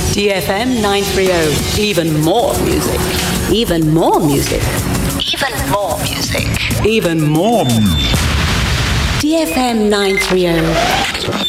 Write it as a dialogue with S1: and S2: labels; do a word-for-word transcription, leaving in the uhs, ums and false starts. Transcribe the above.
S1: D F M nine thirty. Even more music. Even more music. Even more music. Even more music. D F M nine thirty.